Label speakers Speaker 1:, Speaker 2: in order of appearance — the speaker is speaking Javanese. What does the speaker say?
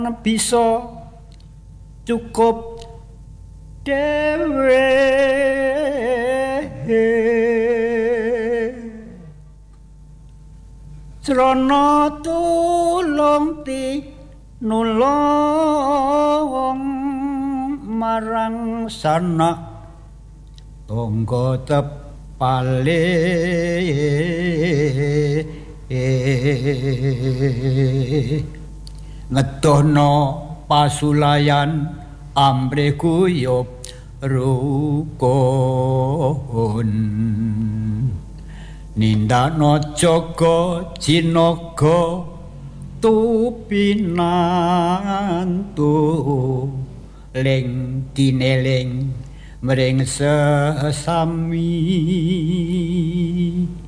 Speaker 1: bisa cukup dhewe srana tulung nulung marang sanak tangga tepale ngedono pasulayan ambre guyub rukun nindakno jaga jinaga tupinantu ling tineling mring sesami